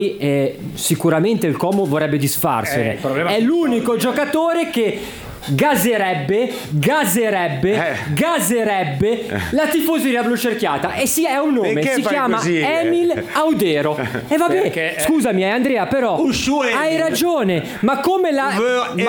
sicuramente il Como vorrebbe disfarsene. È l'unico giocatore che gaserebbe la tifoseria blu cerchiata, e è un nome, perché si chiama così? Emil Audero. E vabbè, scusami Andrea, però hai ragione, ma come